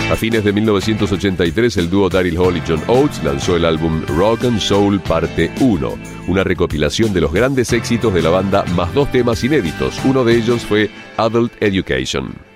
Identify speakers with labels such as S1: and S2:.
S1: A fines de 1983, el dúo Daryl Hall y John Oates lanzó el álbum Rock and Soul Parte 1, una recopilación de los grandes éxitos de la banda más 2 temas inéditos. Uno de ellos fue Adult Education.